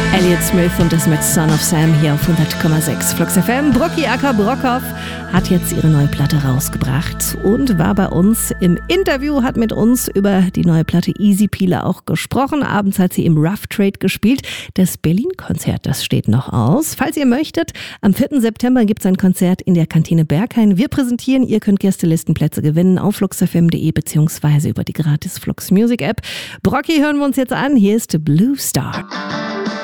Elliott Smith und das mit Son of Sam hier auf 100,6 Flux FM. Brocki aka Brockhoff hat jetzt ihre neue Platte rausgebracht und war bei uns im Interview, hat mit uns über die neue Platte Easy Peeler auch gesprochen. Abends hat sie im Rough Trade gespielt. Das Berlin-Konzert, das steht noch aus. Falls ihr möchtet, am 4. September gibt es ein Konzert in der Kantine Berghain. Wir präsentieren, ihr könnt Gästelistenplätze gewinnen auf fluxfm.de bzw. über die gratis Flux Music App. Brocki hören wir uns jetzt an. Hier ist Blue Star.